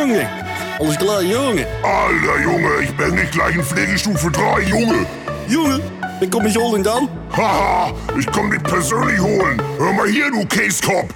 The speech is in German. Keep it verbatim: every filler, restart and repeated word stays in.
Junge. Alles klar, Junge. Alter Junge, ich bin nicht gleich in Pflegestufe drei, Junge. Junge, wen komm ich holen dann? Haha, ich komm dich persönlich holen. Hör mal hier, du Käskopf.